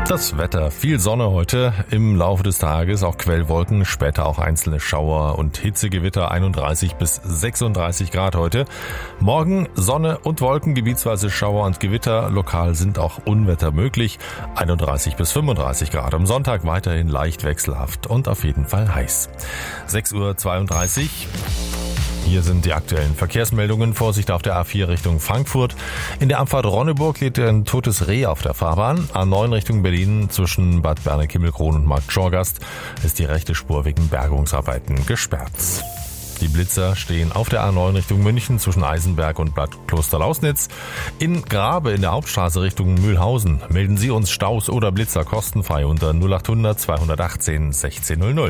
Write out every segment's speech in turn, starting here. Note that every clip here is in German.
Das Wetter, viel Sonne heute im Laufe des Tages, auch Quellwolken, später auch einzelne Schauer und Hitzegewitter, 31 bis 36 Grad heute. Morgen Sonne und Wolken, gebietsweise Schauer und Gewitter, lokal sind auch Unwetter möglich, 31 bis 35 Grad. Am Sonntag weiterhin leicht wechselhaft und auf jeden Fall heiß. 6:32 Uhr. Hier sind die aktuellen Verkehrsmeldungen. Vorsicht auf der A4 Richtung Frankfurt. In der Abfahrt Ronneburg liegt ein totes Reh auf der Fahrbahn. A9 Richtung Berlin zwischen Bad Berneck-Himmelkron und Markt Schorgast ist die rechte Spur wegen Bergungsarbeiten gesperrt. Die Blitzer stehen auf der A9 Richtung München zwischen Eisenberg und Bad Klosterlausnitz. In Grabe in der Hauptstraße Richtung Mühlhausen melden Sie uns Staus oder Blitzer kostenfrei unter 0800 218 1600.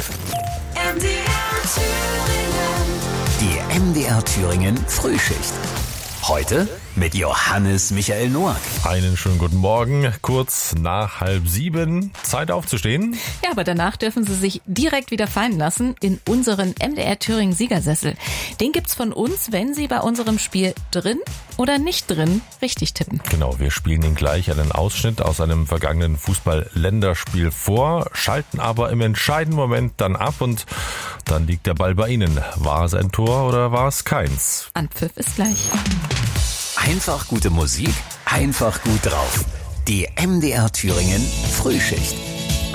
Die MDR Thüringen Frühschicht. Heute mit Johannes Michael Noack. Einen schönen guten Morgen, kurz nach 6:30, Zeit aufzustehen. Ja, aber danach dürfen Sie sich direkt wieder fallen lassen in unseren MDR Thüringen Siegersessel. Den gibt's von uns, wenn Sie bei unserem Spiel drin oder nicht drin richtig tippen. Genau, wir spielen Ihnen gleich einen Ausschnitt aus einem vergangenen Fußball-Länderspiel vor, schalten aber im entscheidenden Moment dann ab und dann liegt der Ball bei Ihnen. War es ein Tor oder war es keins? Anpfiff ist gleich. Einfach gute Musik, einfach gut drauf. Die MDR Thüringen Frühschicht.